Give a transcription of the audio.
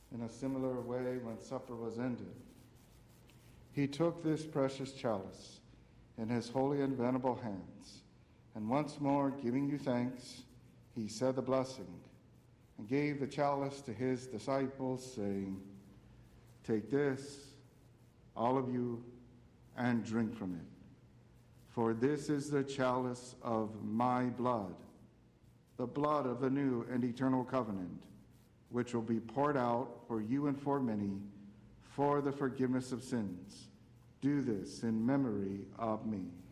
In a similar way, when supper was ended, he took this precious chalice in his holy and venerable hands, and once more giving you thanks, he said the blessing, and gave the chalice to his disciples, saying, "Take this, all of you, and drink from it. For this is the chalice of my blood, the blood of the new and eternal covenant, which will be poured out for you and for many for the forgiveness of sins. Do this in memory of me."